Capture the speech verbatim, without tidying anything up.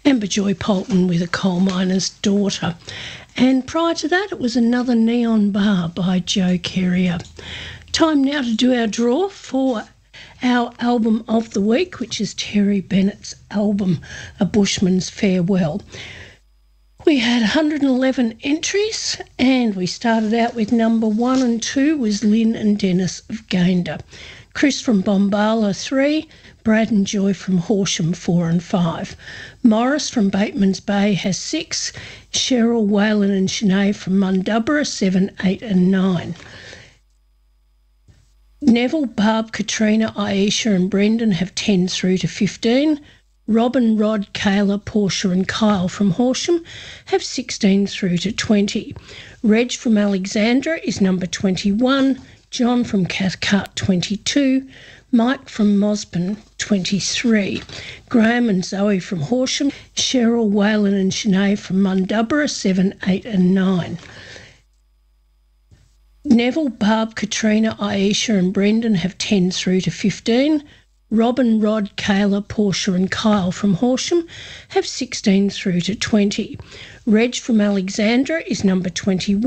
Amber Joy Polton with A Coal Miner's Daughter. And prior to that, it was Another Neon Bar by Joe Carrier. Time now to do our draw for our album of the week, which is Terry Bennett's album, A Bushman's Farewell. We had one hundred eleven entries, and we started out with number one and two was Lynn and Dennis of Gayndah. Chris from Bombala, three. Brad and Joy from Horsham, four and five. Morris from Bateman's Bay has six. Cheryl, Whalen and Sinead from Mundubbera, seven, eight and nine. Neville, Barb, Katrina, Aisha and Brendan have ten through to fifteen. Robin, Rod, Kayla, Portia and Kyle from Horsham have sixteen through to twenty. Reg from Alexandra is number twenty-one. John from Cathcart, twenty-two. Mike from Mosman, twenty-three. Graham and Zoe from Horsham. Cheryl, Whalen and Sinead from Mundubbera, seven, eight and nine. Neville, Barb, Katrina, Aisha and Brendan have ten through to fifteen. Robin, Rod, Kayla, Portia and Kyle from Horsham have sixteen through to twenty. Reg from Alexandra is number twenty-one.